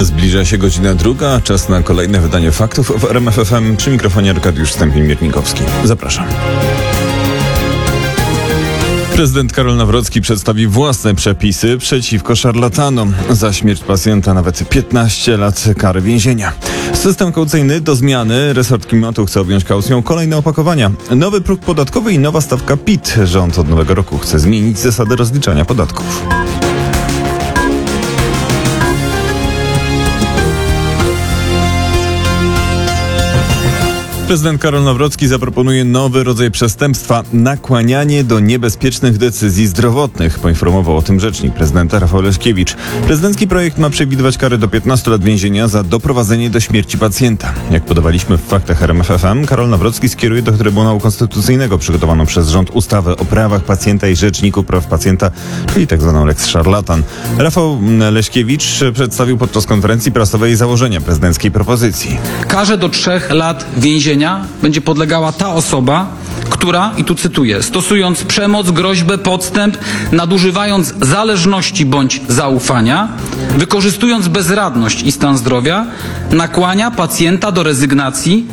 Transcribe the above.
Zbliża się godzina 2, czas na kolejne wydanie faktów w RMF FM. Przy mikrofonie Arkadiusz Stępień-Miernikowski. Zapraszam. Prezydent Karol Nawrocki przedstawi własne przepisy przeciwko szarlatanom. Za śmierć pacjenta nawet 15 lat kary więzienia. System kaucyjny do zmiany. Resort klimatu chce objąć kaucją kolejne opakowania. Nowy próg podatkowy i nowa stawka PIT. Rząd od nowego roku chce zmienić zasady rozliczania podatków. Prezydent Karol Nawrocki zaproponuje nowy rodzaj przestępstwa – nakłanianie do niebezpiecznych decyzji zdrowotnych. Poinformował o tym rzecznik prezydenta Rafał Leszkiewicz. Prezydencki projekt ma przewidywać karę do 15 lat więzienia za doprowadzenie do śmierci pacjenta. Jak podawaliśmy w faktach RMF FM, Karol Nawrocki skieruje do Trybunału Konstytucyjnego przygotowaną przez rząd ustawę o prawach pacjenta i rzeczniku praw pacjenta, czyli tzw. lex szarlatan. Rafał Leszkiewicz przedstawił podczas konferencji prasowej założenia prezydenckiej propozycji. Karze do 3 lat więzienia będzie podlegała ta osoba, która, i tu cytuję, stosując przemoc, groźbę, podstęp, nadużywając zależności bądź zaufania, wykorzystując bezradność i stan zdrowia, nakłania pacjenta do rezygnacji